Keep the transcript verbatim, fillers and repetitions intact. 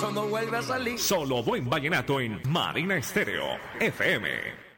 eso no vuelve a salir. Solo buen vallenato en Marina Estéreo F M.